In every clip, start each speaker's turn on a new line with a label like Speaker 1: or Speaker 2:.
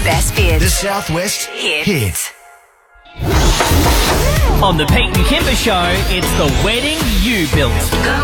Speaker 1: best bits.
Speaker 2: The Southwest Hit.
Speaker 3: On the Pete and Kimber Show, it's the wedding you built.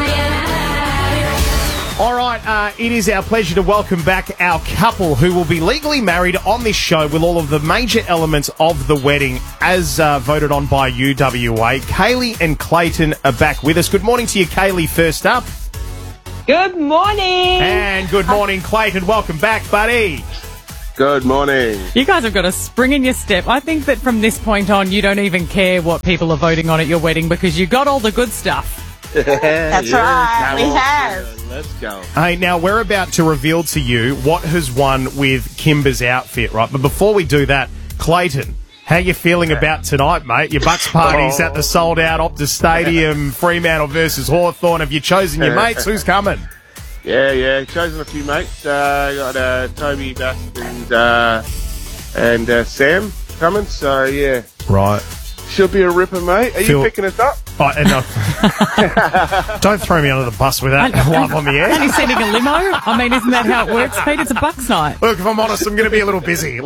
Speaker 4: All right, it is our pleasure to welcome back our couple who will be legally married on this show with all of the major elements of the wedding as voted on by UWA. Kaylee and Clayton are back with us. Good morning to you, Kaylee, first up.
Speaker 5: Good morning.
Speaker 4: And good morning, Clayton. Welcome back, buddy.
Speaker 6: Good morning.
Speaker 5: You guys have got a spring in your step. I think that from this point on, you don't even care what people are voting on at your wedding because you got all the good stuff.
Speaker 6: That's
Speaker 7: right. We have.
Speaker 6: Let's go.
Speaker 4: Hey, now we're about to reveal to you what has won with Kimber's outfit, right? But before we do that, Clayton, how you feeling about tonight, mate? Your Bucks party's at the sold-out Optus Stadium, Fremantle versus Hawthorn. Have you chosen your mates? Who's coming?
Speaker 6: Yeah, chosen a few mates. Got Toby, Dust, and Sam coming. So yeah,
Speaker 4: right.
Speaker 6: Should be a ripper, mate. Are you picking us up?
Speaker 4: Oh, don't throw me under the bus with that live on the air.
Speaker 5: And he's sending a limo? I mean, isn't that how it works, Pete? It's a Bucks night.
Speaker 4: Look, if I'm honest, I'm going to be a little busy.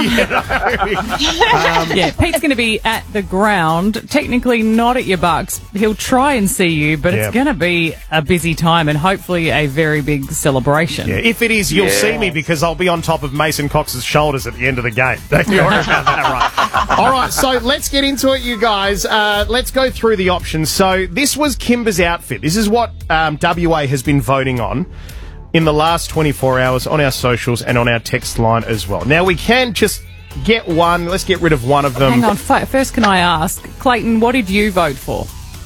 Speaker 5: Yeah, Pete's going to be at the ground, technically not at your Bucks. He'll try and see you, but it's going to be a busy time and hopefully a very big celebration.
Speaker 4: Yeah, if it is, you'll see me because I'll be on top of Mason Cox's shoulders at the end of the game. Don't you worry about that, right? All right, so let's get into it, you guys. Let's go through the options. So this was Kimber's outfit. This is what WA has been voting on in the last 24 hours on our socials and on our text line as well. Now, we can just get one. Let's get rid of one of them.
Speaker 5: Hang on. First, can I ask, Clayton, what did you vote for?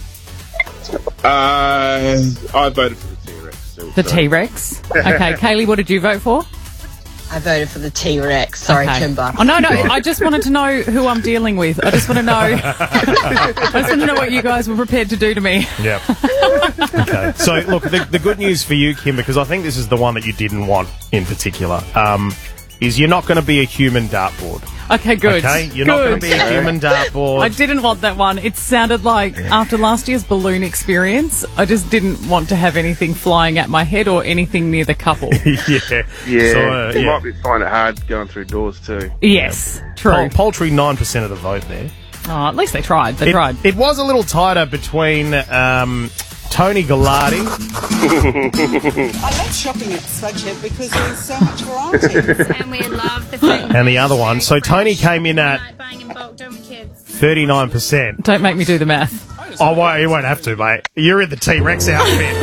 Speaker 6: I voted for the T-Rex.
Speaker 5: The T-Rex? Okay. Kaylee, what did you vote for?
Speaker 7: I voted for the T-Rex. Sorry,
Speaker 5: okay.
Speaker 7: Kimber.
Speaker 5: Oh, no. I just wanted to know who I'm dealing with. I just want to know. I just want to know what you guys were prepared to do to me.
Speaker 4: Yeah. Okay. So, look, the good news for you, Kim, because I think this is the one that you didn't want in particular, is you're not going to be a human dartboard.
Speaker 5: Okay, good.
Speaker 4: Okay, you're not going to be a human dartboard.
Speaker 5: I didn't want that one. It sounded like after last year's balloon experience, I just didn't want to have anything flying at my head or anything near the couple.
Speaker 6: Yeah.
Speaker 4: So,
Speaker 6: you might be finding it hard going through doors too.
Speaker 5: Yes, true.
Speaker 4: Paltry 9% of the vote there.
Speaker 5: Oh, at least they tried. They tried.
Speaker 4: It was a little tighter between Tony Gallardi.
Speaker 8: I love shopping at Sludgehead because there's so much variety.
Speaker 9: And we love the food.
Speaker 4: And the other one. So Tony came in at 39%.
Speaker 5: Don't make me do the math.
Speaker 4: Oh, well, you won't have to, mate. You're in the T-Rex outfit.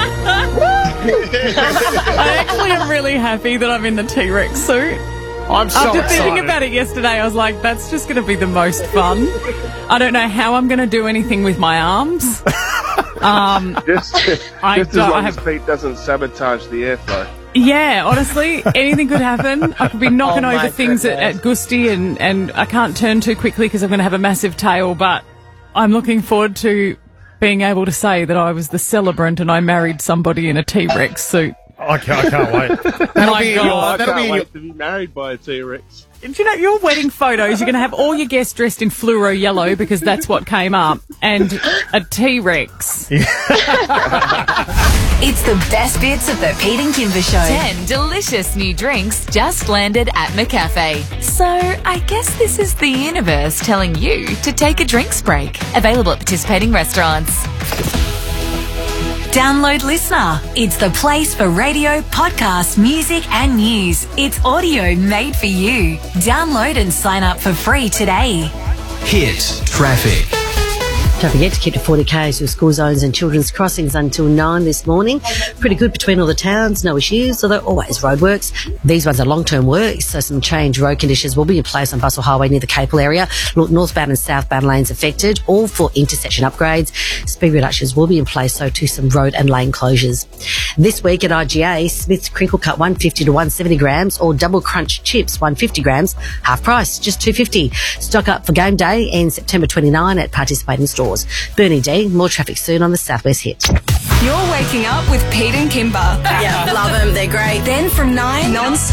Speaker 5: I actually am really happy that I'm in the T-Rex suit.
Speaker 4: I'm so
Speaker 5: After
Speaker 4: excited.
Speaker 5: thinking about it yesterday, I was like, that's just going to be the most fun. I don't know how I'm going to do anything with my arms.
Speaker 6: Just as long as Pete doesn't sabotage the airflow.
Speaker 5: Yeah, honestly, anything could happen. I could be knocking over things at Gusty and I can't turn too quickly because I'm going to have a massive tail, but I'm looking forward to being able to say that I was the celebrant and I married somebody in a T-Rex suit.
Speaker 4: I can't wait.
Speaker 6: I can't wait to be married by a T-Rex.
Speaker 5: Do you know, your wedding photos, you're going to have all your guests dressed in fluoro yellow because that's what came up, and a T-Rex.
Speaker 1: It's the best bits of the Pete and Kimber Show.
Speaker 10: 10 delicious new drinks just landed at McCafe. So I guess this is the universe telling you to take a drinks break. Available at participating restaurants.
Speaker 1: Download Listener. It's the place for radio, podcasts, music and news. It's audio made for you. Download and sign up for free today.
Speaker 2: Hit traffic.
Speaker 11: Don't forget to keep to 40 k's with school zones and children's crossings until 9 this morning. Pretty good between all the towns, no issues, although always roadworks. These ones are long-term works, so some changed road conditions will be in place on Bustle Highway near the Capel area. Look, northbound and southbound lanes affected, all for intersection upgrades. Speed reductions will be in place, so to some road and lane closures. This week at IGA, Smith's Crinkle Cut 150 to 170 grams or Double Crunch Chips 150 grams, half price, just $2.50. Stock up for game day in September 29 at participating stores. Bernie D, more traffic soon on the Southwest Hit.
Speaker 1: You're waking up with Pete and Kimber.
Speaker 7: Yeah, love them. They're great.
Speaker 1: Then from 9, non